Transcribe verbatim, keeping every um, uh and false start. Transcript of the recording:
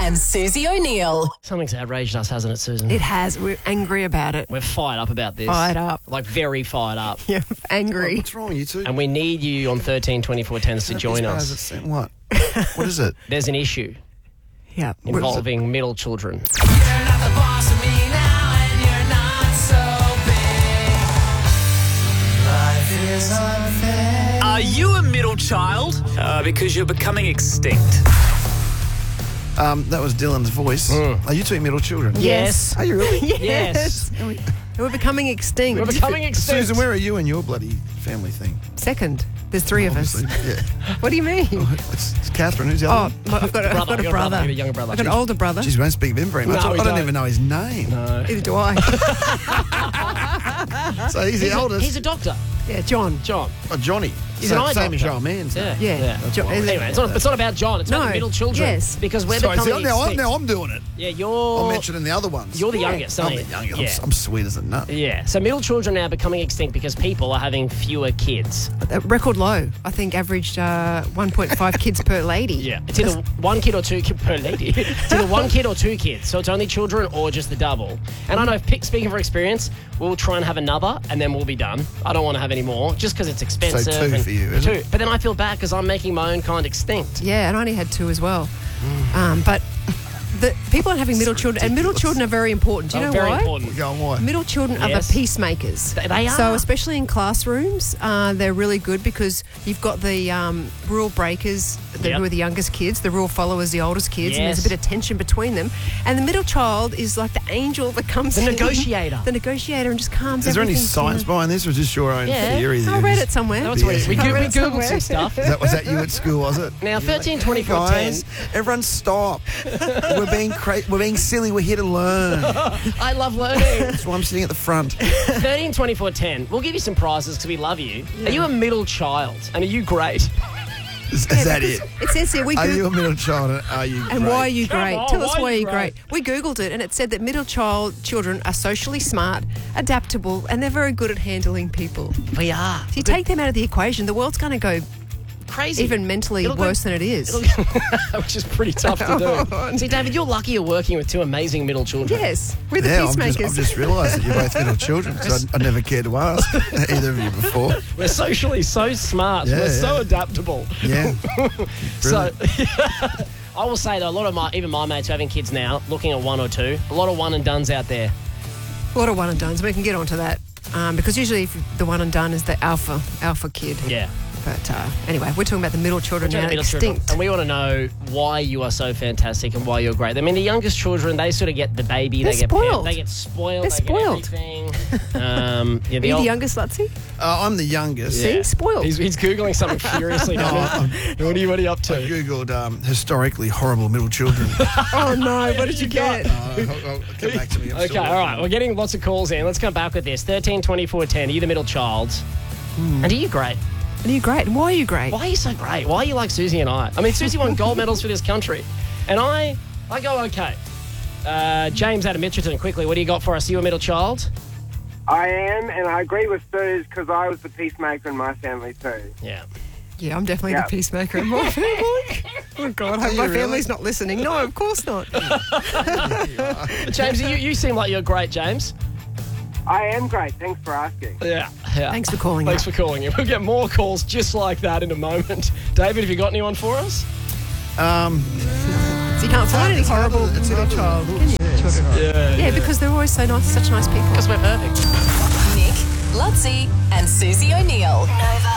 and Susie O'Neill. Something's outraged us, hasn't it, Susan? It has. We're angry about it. We're fired up about this. Fired up. Like, very fired up. Yeah, angry. What's wrong, you two? And we need you on thirteen twenty-four tens to join us. What? What is it? There's an issue Yeah. involving middle children. Are you a middle child? Uh, because you're becoming extinct. Um, that was Dylan's voice. Are you two middle children? Yes. Are you really? Yes. And we're becoming extinct. We're becoming extinct. Susan, where are you in your bloody family thing? Second. There's three of us. Obviously, yeah. What do you mean? It's, it's Catherine. Who's the Oh, other one? I've got a, I've got a Brother, you're a brother, brother. you're a younger brother. I've got an older brother. Jeez, we don't speak of him very much. No, I, we I don't don't. even know his name. Neither do I. So he's, He's the a, oldest. he's a doctor, Yeah, John. John. Oh, Johnny. He's same, an eye same as doctor. your old man's. Yeah. name. Yeah. Yeah. Jo- Anyway, it's not, it's not about John. It's about No. the middle children. Yes. Because we're Sorry, see, becoming now, I'm, extinct. now I'm doing it. Yeah, you're... I'm mentioning the other ones. You're the youngest, I'm aren't the you? youngest. Yeah. I'm, I'm sweet as a nut. Yeah. So middle children are now becoming extinct because people are having fewer kids. A record low. I think averaged uh, one point five kids per lady. Yeah. It's either one kid or two kids per lady. It's either one kid or two kids. So it's only children or just the double. And I know, pick, speaking for experience, we'll try and have another and then we'll be done. I don't want to have any more just because it's expensive. So two and for you, is Two. it? But then I feel bad because I'm making my own kind extinct. Yeah, and I only had two as well. Um, but the people are having middle children, and middle children are very important. Do you Oh, know very why? important. Go on, why? Middle children are Yes. the peacemakers. They- they So are. especially in classrooms, uh, they're really good because you've got the um, rule breakers, the, Yep. who are the youngest kids, the rule followers, the oldest kids, and there's a Yes. bit of tension between them. And the middle child is like the angel that comes The in. negotiator. The negotiator and just calms Is there any everything science down. behind this, or is this your own Yeah. theory? that I you read just- it somewhere. That's what it is. We, Yeah. go- I read we it Googled somewhere. some stuff. That, was that you at school, was it? Now, thirteen twenty-four ten. Guys, everyone stop. We're being cra- we're being silly. We're here to learn. I love learning. That's why I'm sitting at the front. thirteen twenty-four ten. We'll give you some prizes because we love you. Are you a middle child? And are you great? Is, is that because it? It says here, we Are Goog- you a middle child? And are you? And great? why are you Come great? on, Tell us why why are you you're great. We Googled it and it said that middle child children are socially smart, adaptable, and they're very good at handling people. We are. If you take them out of the equation, the world's going to go Crazy. even mentally It'll go- worse than it is. Which is pretty tough to do. See, David, you're lucky you're working with two amazing middle children. Yes, we're the Yeah, I've just, peacemakers. I've just realised that you're both middle children because I, I never cared to ask either of you before. We're socially so smart. Yeah, We're so yeah. adaptable. Yeah. So, I will say, though, a lot of my, even my mates who are having kids now, looking at one or two, a lot of one and dones out there. A lot of one and dones. We can get onto that um, because usually if the one and done is the alpha alpha kid. Yeah. But uh, anyway, we're talking about the middle children Children, now, middle children. extinct. And we want to know why you are so fantastic and why you're great. I mean, the youngest children, they sort of get the baby. They're they get spoiled. They get spoiled. They're they spoiled. Get everything. um, yeah, Are you the old- youngest, Lutzy? Uh, I'm the youngest. See? Spoiled. He's, he's Googling something furiously. No, doesn't I'm- he? What are you, what are you up I to? googled um, historically horrible middle children. Oh no! What did you get? Uh, I'll, I'll come back to me. I'm Okay, still all right. working. We're getting lots of calls in. Let's come back with this. thirteen twenty-four ten. Are you the middle child? Hmm. And are you great? Are you great? And why are you great? Why are you so great? Why are you like Susie and I? I mean, Susie won gold medals for this country. And I, I go okay. Uh, James out of Mitchelton, quickly, what do you got for us? Are you a middle child? I am, and I agree with Suze because I was the peacemaker in my family too. Yeah. Yeah, I'm definitely Yeah. the peacemaker in my family. Oh God, I hope you my really? family's not listening. No, of course not. James, you, you seem like you're great, James. I am great. Thanks for asking. Yeah. yeah. Thanks for calling. Thanks up. for calling in. We'll get more calls just like that in a moment. David, have you got anyone for us? Um, So you can't find any it's horrible harder- it's middle harder child, than can you? looks, yeah, it's Children. hard. Yeah. Yeah, because they're always so nice, such nice people. Because we're perfect. Nick, Lutzy, and Susie O'Neill. Nova.